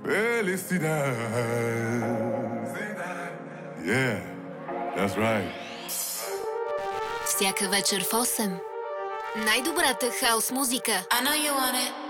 Yeah, that's right. Всяка вечер в 8. Най-добрата хаус музика. I know you want it.